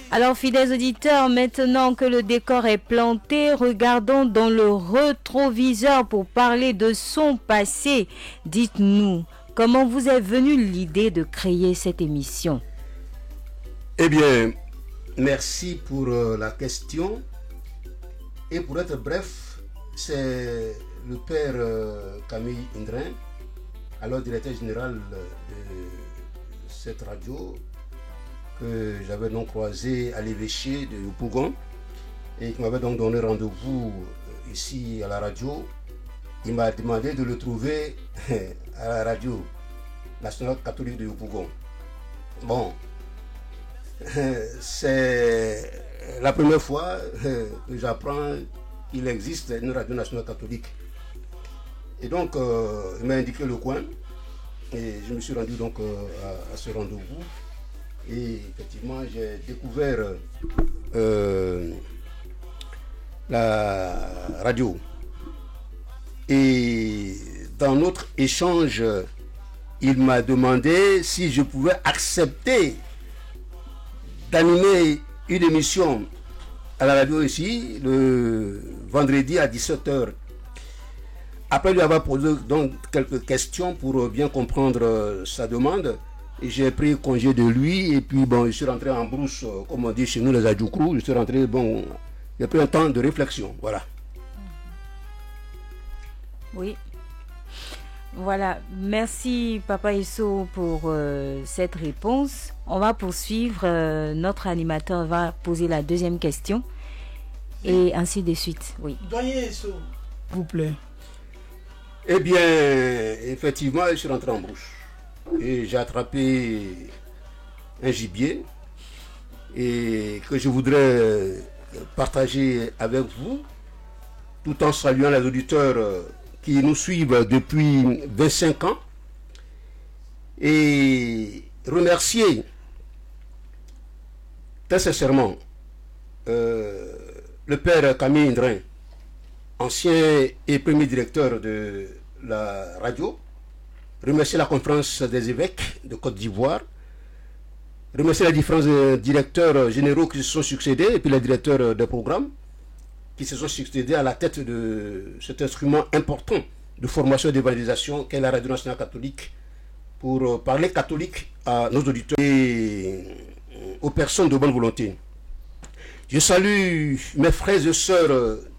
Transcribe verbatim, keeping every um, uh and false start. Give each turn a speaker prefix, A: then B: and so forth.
A: Alors, fidèles auditeurs, maintenant que le décor est planté, regardons dans le rétroviseur pour parler de son passé. Dites-nous, comment vous est venue l'idée de créer cette émission?
B: Eh bien, merci pour euh, la question. Et pour être bref, c'est le père euh, Camille Indrin, alors directeur général de cette radio, que j'avais donc croisé à l'évêché de Yopougon et qui m'avait donc donné rendez-vous ici à la radio. Il m'a demandé de le trouver à la radio nationale catholique de Yopougon. Bon, c'est la première fois que j'apprends qu'il existe une radio nationale catholique. Et donc, euh, il m'a indiqué le coin et je me suis rendu donc euh, à, à ce rendez-vous. Et effectivement, j'ai découvert euh, la radio. Et dans notre échange, il m'a demandé si je pouvais accepter d'animer une émission à la radio ici, le vendredi à dix-sept heures. Après lui avoir posé donc quelques questions pour bien comprendre sa demande, j'ai pris congé de lui et puis bon, je suis rentré en brousse, comme on dit chez nous les Adjoukrou. Je suis rentré, bon, j'ai pris un temps de réflexion, voilà.
A: Oui. Voilà, merci Papa Isso pour euh, cette réponse. On va poursuivre, euh, notre animateur va poser la deuxième question et ainsi de suite. Oui.
C: Doyen Isso, s'il vous plaît.
B: Eh bien, effectivement, je suis rentré en brousse. Et j'ai attrapé un gibier et que je voudrais partager avec vous, tout en saluant les auditeurs qui nous suivent depuis vingt-cinq ans et remercier très sincèrement euh, le père Camille Indrin, ancien et premier directeur de la radio. Remercier la conférence des évêques de Côte d'Ivoire, remercier les différents directeurs généraux qui se sont succédés et puis les directeurs des programmes qui se sont succédés à la tête de cet instrument important de formation et d'évangélisation qu'est la radio nationale catholique pour parler catholique à nos auditeurs et aux personnes de bonne volonté. Je salue mes frères et sœurs